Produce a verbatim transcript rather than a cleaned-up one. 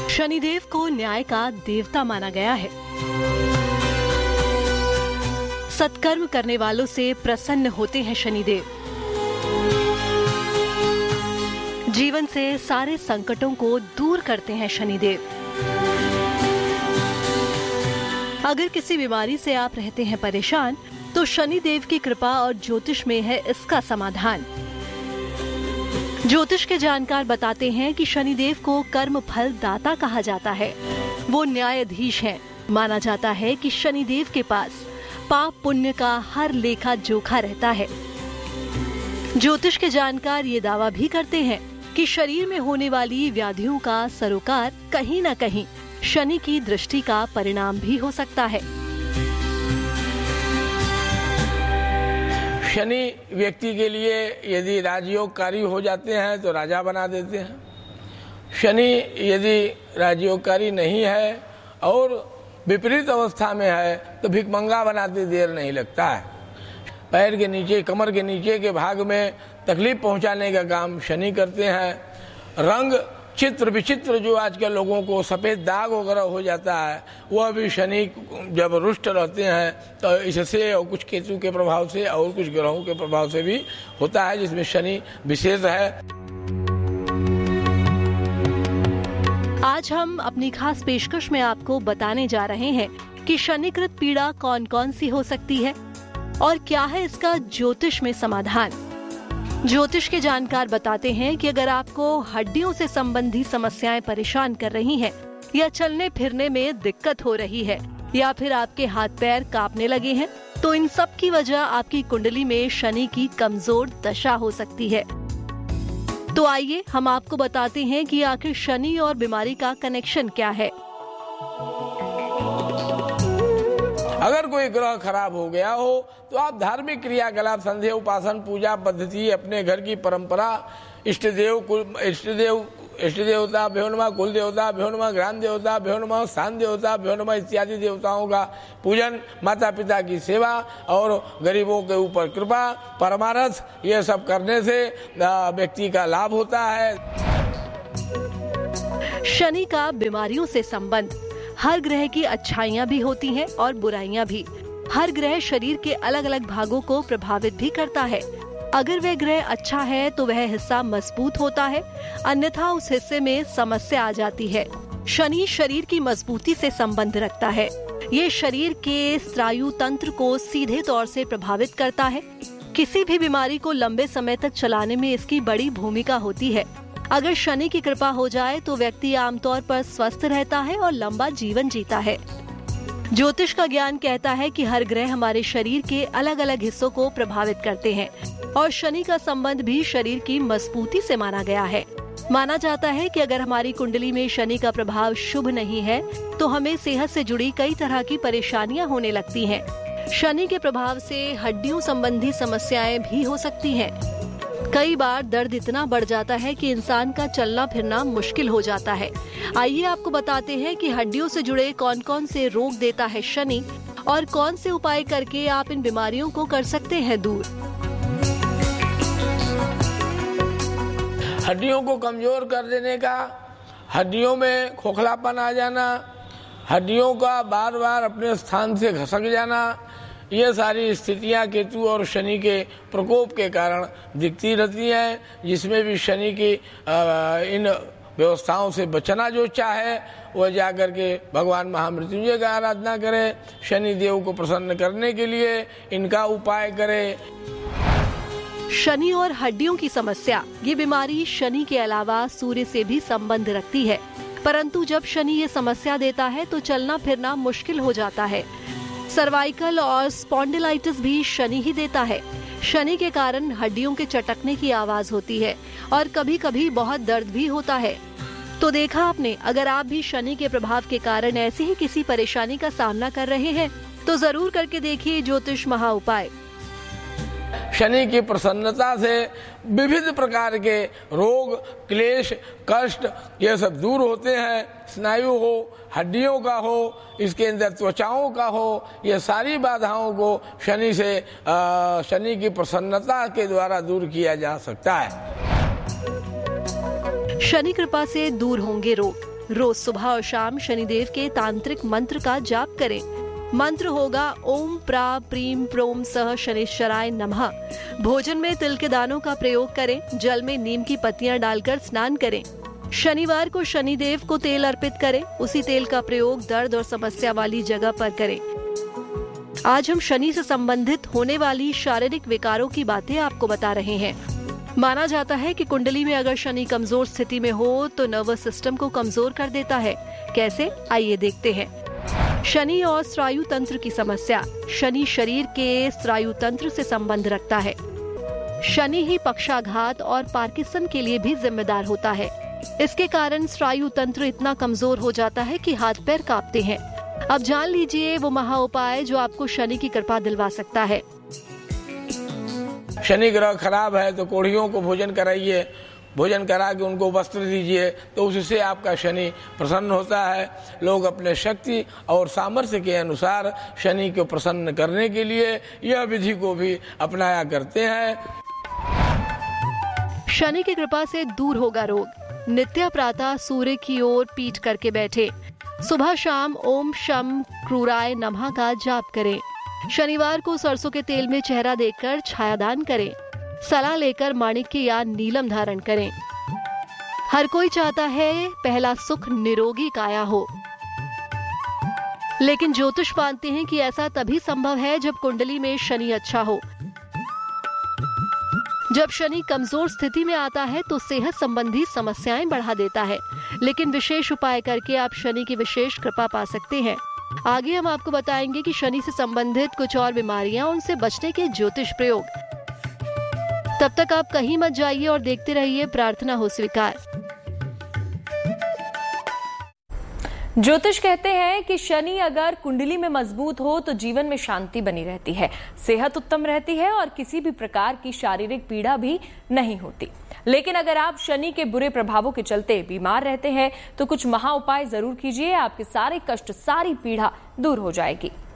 शनिदेव को न्याय का देवता माना गया है। सत्कर्म करने वालों से प्रसन्न होते हैं शनिदेव। जीवन से सारे संकटों को दूर करते हैं शनिदेव। अगर किसी बीमारी से आप रहते हैं परेशान, तो शनिदेव की कृपा और ज्योतिष में है इसका समाधान। ज्योतिष के जानकार बताते हैं कि शनिदेव को कर्म फल दाता कहा जाता है। वो न्यायाधीश हैं। माना जाता है कि शनिदेव के पास पाप पुण्य का हर लेखा जोखा रहता है। ज्योतिष के जानकार ये दावा भी करते हैं कि शरीर में होने वाली व्याधियों का सरोकार कहीं न कहीं शनि की दृष्टि का परिणाम भी हो सकता है। शनि व्यक्ति के लिए यदि राजयोगकारी हो जाते हैं तो राजा बना देते हैं। शनि यदि राजयोगकारी नहीं है और विपरीत अवस्था में है तो भिखमंगा बनाते देर नहीं लगता है। पैर के नीचे, कमर के नीचे के भाग में तकलीफ पहुंचाने का काम शनि करते हैं। रंग चित्र विचित्र जो आजकल लोगों को सफ़ेद दाग वगैरह हो जाता है, वह भी शनि जब रुष्ट रहते हैं तो इससे और कुछ केतु के प्रभाव से और कुछ ग्रहों के प्रभाव से भी होता है, जिसमें शनि विशेष है। आज हम अपनी खास पेशकश में आपको बताने जा रहे हैं कि शनिकृत पीड़ा कौन कौन सी हो सकती है और क्या है इसका ज्योतिष में समाधान। ज्योतिष के जानकार बताते हैं कि अगर आपको हड्डियों से संबंधी समस्याएं परेशान कर रही हैं, या चलने फिरने में दिक्कत हो रही है, या फिर आपके हाथ पैर कांपने लगे हैं, तो इन सब की वजह आपकी कुंडली में शनि की कमजोर दशा हो सकती है। तो आइए हम आपको बताते हैं कि आखिर शनि और बीमारी का कनेक्शन क्या है। अगर कोई ग्रह खराब हो गया हो तो आप धार्मिक क्रियाकलाप, संध्या, उपासन, पूजा पद्धति, अपने घर की परंपरा, इष्ट देव इष्ट देव इष्ट देवता भ्योनमा, कुल देवता भ्योनमा, ग्राम देवता भ्योनमा, स्थान देवता भ्योनमा इत्यादि देवताओं का पूजन, माता पिता की सेवा और गरीबों के ऊपर कृपा, परमारथ, ये सब करने से व्यक्ति का लाभ होता है। शनि का बीमारियों से संबंध। हर ग्रह की अच्छाइयाँ भी होती हैं और बुराइयाँ भी। हर ग्रह शरीर के अलग अलग भागों को प्रभावित भी करता है। अगर वह ग्रह अच्छा है तो वह हिस्सा मजबूत होता है, अन्यथा उस हिस्से में समस्या आ जाती है। शनि शरीर की मजबूती से संबंध रखता है। ये शरीर के स्नायु तंत्र को सीधे तौर से प्रभावित करता है। किसी भी बीमारी को लंबे समय तक चलाने में इसकी बड़ी भूमिका होती है। अगर शनि की कृपा हो जाए तो व्यक्ति आमतौर पर स्वस्थ रहता है और लंबा जीवन जीता है। ज्योतिष का ज्ञान कहता है कि हर ग्रह हमारे शरीर के अलग अलग हिस्सों को प्रभावित करते हैं और शनि का संबंध भी शरीर की मजबूती से माना गया है। माना जाता है कि अगर हमारी कुंडली में शनि का प्रभाव शुभ नहीं है तो हमें सेहत से जुड़ी कई तरह की परेशानियां होने लगती हैं। शनि के प्रभाव से हड्डियों संबंधी समस्याएं भी हो सकती हैं। कई बार दर्द इतना बढ़ जाता है कि इंसान का चलना फिरना मुश्किल हो जाता है। आइए आपको बताते हैं कि हड्डियों से जुड़े कौन कौन से रोग देता है शनि और कौन से उपाय करके आप इन बीमारियों को कर सकते हैं दूर। हड्डियों को कमजोर कर देने का, हड्डियों में खोखलापन आ जाना, हड्डियों का बार बार अपने स्थान से घसक जाना, ये सारी स्थितियां केतु और शनि के प्रकोप के कारण दिखती रहती हैं, जिसमें भी शनि की इन व्यवस्थाओं से बचना जो चाहे वह जाकर के भगवान महामृत्युंजय का आराधना करे, शनि देव को प्रसन्न करने के लिए इनका उपाय करे। शनि और हड्डियों की समस्या, ये बीमारी शनि के अलावा सूर्य से भी संबंध रखती है, परंतु जब शनि ये समस्या देता है तो चलना फिरना मुश्किल हो जाता है। सर्वाइकल और स्पॉन्डिलाइटिस भी शनि ही देता है। शनि के कारण हड्डियों के चटकने की आवाज होती है और कभी कभी बहुत दर्द भी होता है। तो देखा आपने, अगर आप भी शनि के प्रभाव के कारण ऐसी ही किसी परेशानी का सामना कर रहे हैं तो जरूर करके देखिए ज्योतिष महा उपाय। शनि की प्रसन्नता से विविध प्रकार के रोग, क्लेश, कष्ट ये सब दूर होते हैं। स्नायु हो, हड्डियों का हो, इसके अंदर त्वचाओं का हो, ये सारी बाधाओं को शनि से शनि की प्रसन्नता के द्वारा दूर किया जा सकता है। शनि कृपा से दूर होंगे रोग। रोज सुबह और शाम शनिदेव के तांत्रिक मंत्र का जाप करें। मंत्र होगा ओम प्रा प्रीम प्रोम सह शनिश्चराय नमः। भोजन में तिल के दानों का प्रयोग करें। जल में नीम की पत्तियां डालकर स्नान करें। शनिवार को शनिदेव को तेल अर्पित करें। उसी तेल का प्रयोग दर्द और समस्या वाली जगह पर करें। आज हम शनि से संबंधित होने वाली शारीरिक विकारों की बातें आपको बता रहे हैं। माना जाता है कि कुंडली में अगर शनि कमजोर स्थिति में हो तो नर्वस सिस्टम को कमजोर कर देता है। कैसे, आइए देखते हैं। शनि और स्नायु तंत्र की समस्या। शनि शरीर के स्नायु तंत्र से संबंध रखता है। शनि ही पक्षाघात और पार्किंसन के लिए भी जिम्मेदार होता है। इसके कारण स्नायु तंत्र इतना कमजोर हो जाता है कि हाथ पैर कांपते हैं। अब जान लीजिए वो महा उपाय जो आपको शनि की कृपा दिलवा सकता है। शनि ग्रह खराब है तो कोढ़ियों को भोजन कराइए। भोजन करा के उनको वस्त्र दीजिए तो उससे आपका शनि प्रसन्न होता है। लोग अपने शक्ति और सामर्थ्य के अनुसार शनि को प्रसन्न करने के लिए यह विधि को भी अपनाया करते हैं। शनि की कृपा से दूर होगा रोग। नित्य प्रातः सूर्य की ओर पीठ करके बैठे। सुबह शाम ओम शम क्रूराय नमः का जाप करें। शनिवार को सरसों के तेल में चेहरा देखकर छायादान करें। सलाह लेकर माणिक्य या नीलम धारण करें। हर कोई चाहता है पहला सुख निरोगी काया हो, लेकिन ज्योतिष मानते हैं कि ऐसा तभी संभव है जब कुंडली में शनि अच्छा हो। जब शनि कमजोर स्थिति में आता है तो सेहत संबंधी समस्याएं बढ़ा देता है, लेकिन विशेष उपाय करके आप शनि की विशेष कृपा पा सकते हैं। आगे हम आपको बताएंगे कि शनि से संबंधित कुछ और बीमारियां, उनसे बचने के ज्योतिष प्रयोग। तब तक आप कहीं मत जाइए और देखते रहिए प्रार्थना हो स्वीकार। ज्योतिष कहते हैं कि शनि अगर कुंडली में मजबूत हो तो जीवन में शांति बनी रहती है, सेहत उत्तम रहती है और किसी भी प्रकार की शारीरिक पीड़ा भी नहीं होती। लेकिन अगर आप शनि के बुरे प्रभावों के चलते बीमार रहते हैं तो कुछ महा उपाय जरूर कीजिए। आपके सारे कष्ट, सारी पीड़ा दूर हो जाएगी।